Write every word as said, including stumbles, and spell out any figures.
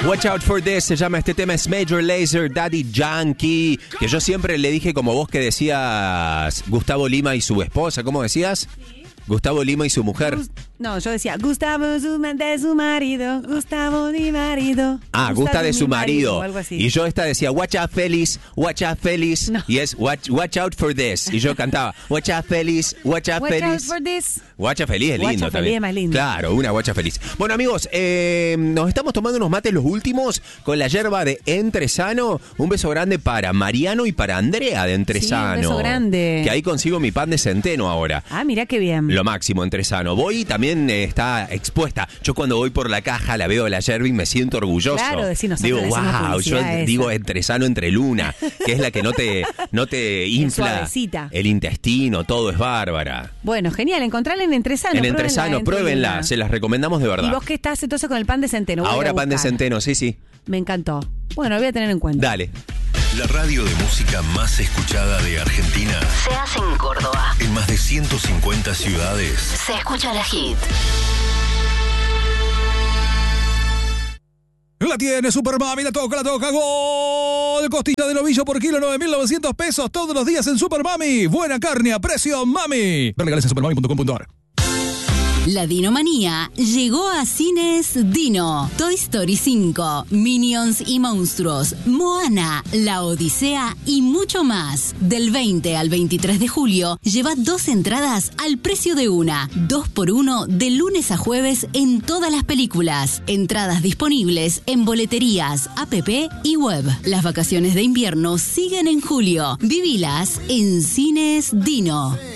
Watch Out For This se llama este tema, es Major Lazer, Daddy Yankee, que yo siempre le dije como vos que decías Gustavo Lima y su esposa, ¿cómo decías? Gustavo Lima y su mujer. No, yo decía Gustavo su, de su marido, Gustavo mi marido. Ah, Gustavo gusta de su marido. marido algo así. Y yo esta decía Watch out Feliz, Watch out Feliz. No. Y es watch, watch Out For This. Y yo cantaba Watch out Feliz, Watch out Watch Feliz. out for this. Guacha feliz es Guacha lindo feliz también. es más lindo. Claro, una guacha feliz. Bueno, amigos, eh, nos estamos tomando unos mates los últimos con la yerba de Entresano. Un beso grande para Mariano y para Andrea de Entresano. Sí, un beso grande. Que ahí consigo mi pan de centeno ahora. Ah, mira qué bien. Lo máximo, Entresano. Voy y también eh, está expuesta. Yo cuando voy por la caja la veo la yerba y me siento orgulloso. Claro, sí, nosotros digo, le hacemos wow, yo publicidad a esa. digo Entresano entre luna, que es la que no te, no te infla suavecita. el intestino, todo es bárbara. Bueno, genial, encontrarla en Entresano. En Entresano, pruébenla, pruébenla, pruébenla. se las recomendamos de verdad. ¿Y vos qué estás entonces con el pan de centeno? Voy a Ahora ir a pan de buscar. centeno, sí, sí. Me encantó. Bueno, lo voy a tener en cuenta. Dale. La radio de música más escuchada de Argentina. Se hace en Córdoba. En más de ciento cincuenta ciudades. Se escucha la hit. La tiene Super Mami, la toca, la toca, gol. Costilla de novillo por kilo, nueve mil novecientos pesos todos los días en Super Mami. Buena carne a precio Mami. Ver legales en supermami punto com punto ar. La Dinomanía llegó a Cines Dino. Toy Story cinco, Minions y Monstruos, Moana, La Odisea y mucho más. Del veinte al veintitrés de julio, lleva dos entradas al precio de una. Dos por uno de lunes a jueves en todas las películas. Entradas disponibles en boleterías, app y web. Las vacaciones de invierno siguen en julio. Vivilas en Cines Dino.